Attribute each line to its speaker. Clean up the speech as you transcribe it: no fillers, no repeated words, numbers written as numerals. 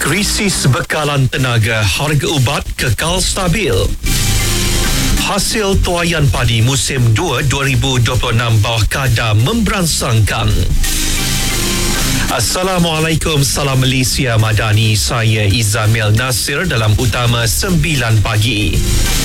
Speaker 1: Krisis bekalan tenaga, harga ubat kekal stabil. Hasil tuaian padi musim 2 2026 bawah kadar memberansangkan. Assalamualaikum, salam Malaysia Madani. Saya Izamil Nasir dalam Utama 9 pagi.